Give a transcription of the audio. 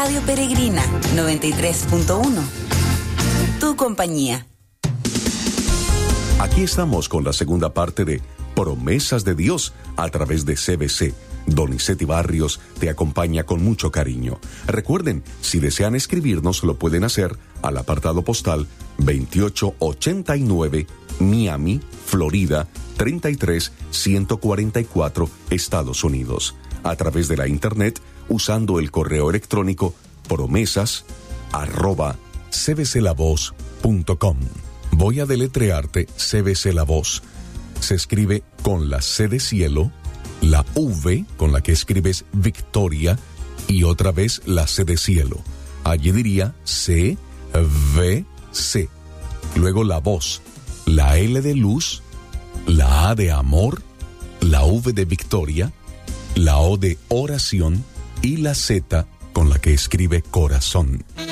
Radio Peregrina 93.1. Tu compañía. Aquí estamos con la segunda parte de Promesas de Dios a través de CBC. Donizetti Barrios te acompaña con mucho cariño. Recuerden, si desean escribirnos, lo pueden hacer al apartado postal 2889, Miami, Florida, 33144, Estados Unidos. A través de la internet, usando el correo electrónico promesas@cbclavoz.com. Voy a deletrearte CBC La Voz. Se escribe con la C de cielo, la V con la que escribes Victoria y otra vez la C de cielo. Allí diría CVC. Luego la voz, la L de luz, la A de amor, la V de Victoria, la O de oración y la Z con la que escribe corazón.